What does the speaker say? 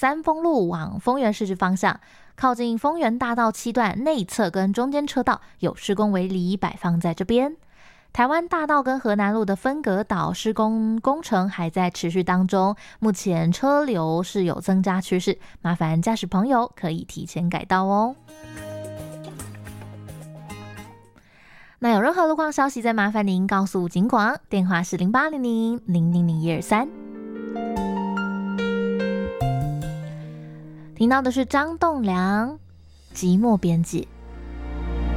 三丰路往丰原市区方向，靠近丰原大道7段内侧跟中间车道有施工围篱摆放在这边。台湾大道跟河南路的分隔岛施工工程还在持续当中，目前车流是有增加趋势，麻烦驾驶朋友可以提前改道哦。那有任何路况消息，再麻烦您告诉警广，电话是0800000123。听到的是张栋梁《寂寞边界》。